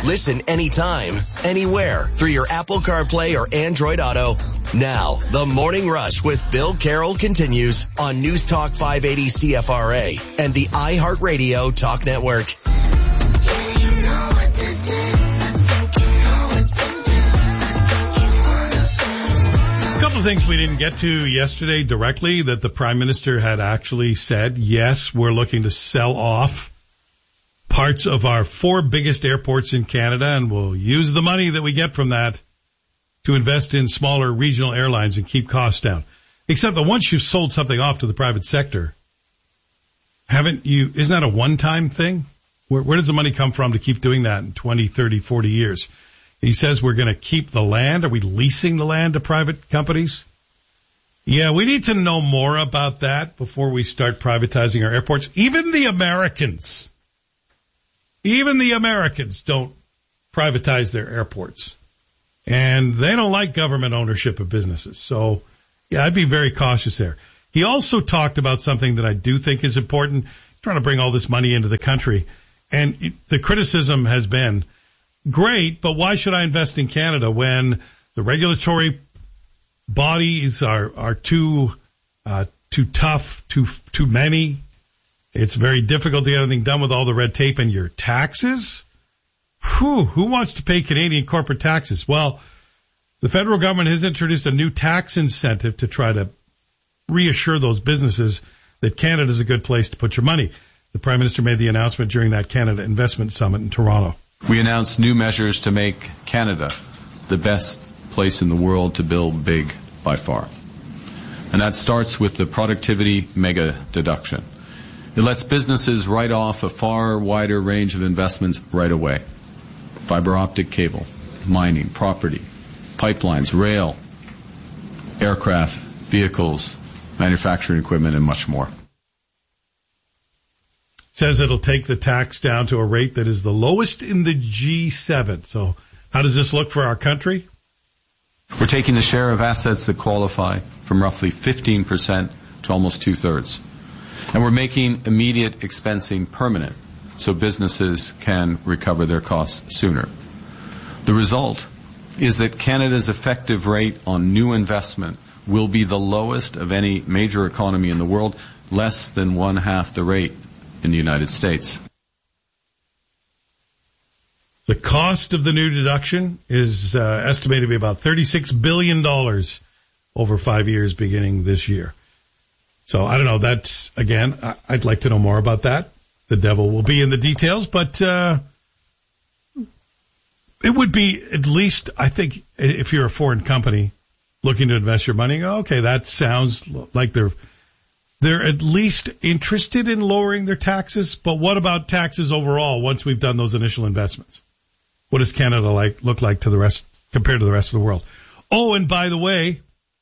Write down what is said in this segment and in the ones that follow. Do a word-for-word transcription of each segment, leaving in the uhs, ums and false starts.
Listen anytime, anywhere through your Apple CarPlay or Android Auto. Now, the Morning Rush with Bill Carroll continues on News Talk five eighty C F R A and the iHeartRadio Talk Network. A couple of things we didn't get to yesterday directly that the Prime Minister had actually said, yes, we're looking to sell off parts of our four biggest airports in Canada, and we'll use the money that we get from that to invest in smaller regional airlines and keep costs down. Except that once you've sold something off to the private sector, haven't you, isn't that a one-time thing? Where, where does the money come from to keep doing that in twenty, thirty, forty years? He says we're going to keep the land. Are we leasing the land to private companies? Yeah, we need to know more about that before we start privatizing our airports. Even the Americans, even the Americans don't privatize their airports. And they don't like government ownership of businesses. So, yeah, I'd be very cautious there. He also talked about something that I do think is important, trying to bring all this money into the country. And it, the criticism has been, great, but why should I invest in Canada when the regulatory bodies are, are too, uh, too tough, too, too many? It's very difficult to get anything done with all the red tape and your taxes. Whew, who wants to pay Canadian corporate taxes? Well, the federal government has introduced a new tax incentive to try to reassure those businesses that Canada is a good place to put your money. The Prime Minister made the announcement during that Canada Investment Summit in Toronto. We announced new measures to make Canada the best place in the world to build big by far. And that starts with the productivity mega deduction. It lets businesses write off a far wider range of investments right away. Fiber optic cable, mining, property, pipelines, rail, aircraft, vehicles, manufacturing equipment, and much more. Says it'll take the tax down to a rate that is the lowest in the G seven. So how does this look for our country? We're taking the share of assets that qualify from roughly fifteen percent to almost two-thirds. And we're making immediate expensing permanent so businesses can recover their costs sooner. The result is that Canada's effective rate on new investment will be the lowest of any major economy in the world, less than one half the rate in the United States. The cost of the new deduction is uh, estimated to be about thirty-six billion dollars over five years beginning this year. So I don't know. That's, again, I'd like to know more about that. The devil will be in the details, but uh it would be at least, I think, if you're a foreign company looking to invest your money, okay, that sounds like they're they're at least interested in lowering their taxes. But what about taxes overall once we've done those initial investments? What does Canada like look like to the rest compared to the rest of the world? Oh, and by the way,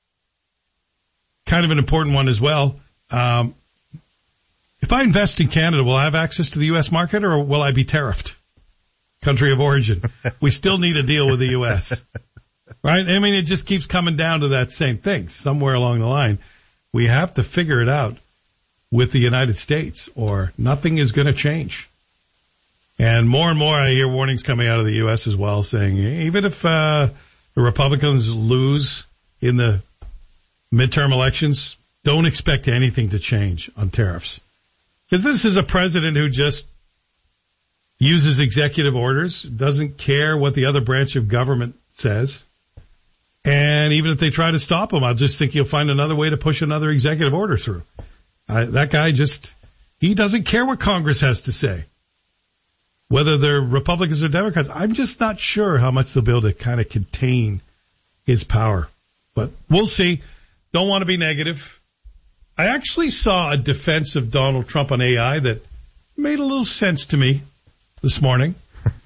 kind of an important one as well. Um, if I invest in Canada, will I have access to the U S market or will I be tariffed? Country of origin. We still need a deal with the U S, right? I mean, it just keeps coming down to that same thing. Somewhere along the line, we have to figure it out with the United States or nothing is going to change. And more and more I hear warnings coming out of the U S as well saying even if uh the Republicans lose in the midterm elections, don't expect anything to change on tariffs. Because this is a president who just uses executive orders, doesn't care what the other branch of government says. And even if they try to stop him, I'll just think he'll find another way to push another executive order through. I, that guy just, he doesn't care what Congress has to say. Whether they're Republicans or Democrats, I'm just not sure how much they'll be able to kind of contain his power. But we'll see. Don't want to be negative. I actually saw a defense of Donald Trump on A I that made a little sense to me this morning.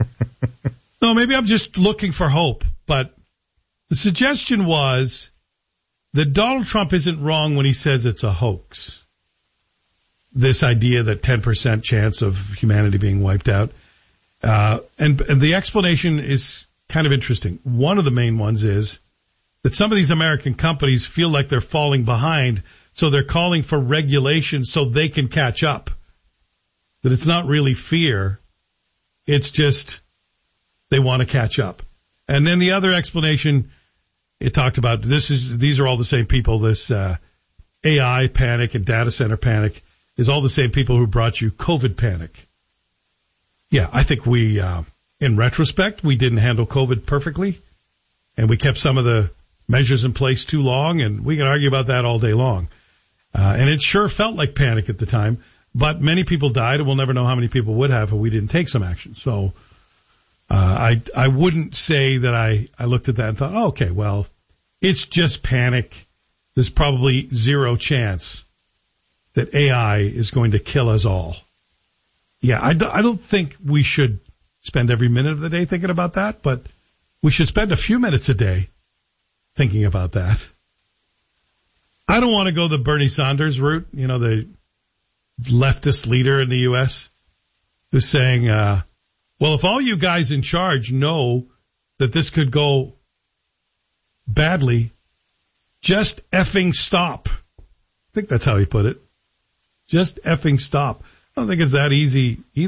No, maybe I'm just looking for hope, but the suggestion was that Donald Trump isn't wrong when he says it's a hoax. This idea that ten percent chance of humanity being wiped out. Uh, and, and the explanation is kind of interesting. One of the main ones is that some of these American companies feel like they're falling behind, so they're calling for regulation so they can catch up. That it's not really fear. It's just they want to catch up. And then the other explanation, it talked about this is, these are all the same people, this, uh, A I panic and data center panic is all the same people who brought you COVID panic. Yeah, I think we, uh, in retrospect, we didn't handle COVID perfectly, and we kept some of the measures in place too long, and we can argue about that all day long. Uh, and it sure felt like panic at the time, but many people died, and we'll never know how many people would have if we didn't take some action. So, uh, I, I wouldn't say that I, I looked at that and thought, oh, okay, well, it's just panic. There's probably zero chance that A I is going to kill us all. Yeah, I, do, I don't think we should spend every minute of the day thinking about that, but we should spend a few minutes a day thinking about that. I don't want to go the Bernie Sanders route, you know, the leftist leader in the U S who's saying, uh, well, if all you guys in charge know that this could go badly, just effing stop. I think that's how he put it. Just effing stop. I don't think it's that easy either.